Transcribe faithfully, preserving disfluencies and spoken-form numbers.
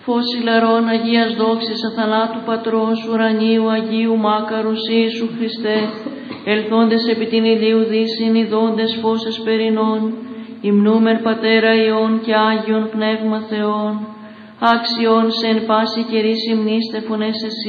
φως ηλαρών Αγίας δόξης αθανάτου Πατρός ουρανίου Αγίου Μάκαρους Ιησού Χριστέ, ελθόντες επί την ηλίου δύσιν ειδώντες φως εσπερινών, υμνούμεν Πατέρα Υιόν και Άγιον Πνεύμα Θεόν, άξιον σε εν πάση καιρή συμνήστε φωνές εσύ.